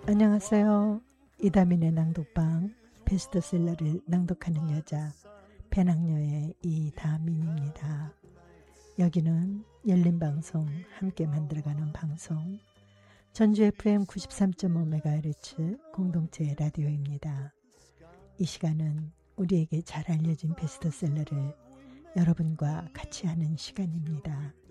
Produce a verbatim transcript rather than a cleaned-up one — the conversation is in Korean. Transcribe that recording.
안녕하세요. 이다민의 낭독방 베스트셀러를 낭독하는 여자 배낭여의 이다민입니다. 여기는 열린방송 함께 만들어가는 방송 전주 에프엠 구십삼 점 오 메가헤르츠 공동체 라디오입니다. 이 시간은 우리에게 잘 알려진 베스트셀러를 여러분과 같이 하는 시간입니다.